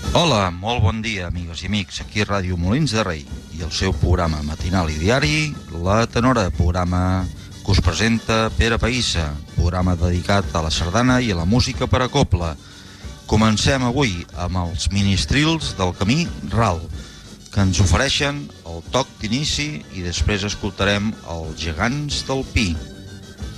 Hola, molt bon dia, amigues i amics. Aquí Ràdio Molins de Rei i el seu programa matinal i diari, La Tenora, programa que us presenta Pere Païssa, programa dedicat a la sardana i a la música per a cobla. Comencem avui amb els ministrils del Camí Ral, que ens ofereixen el toc d'inici i després escoltarem els Gegants del Pi.